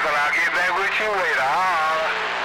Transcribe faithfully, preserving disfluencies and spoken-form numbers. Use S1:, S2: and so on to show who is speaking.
S1: but I'll get back with you later. Holla.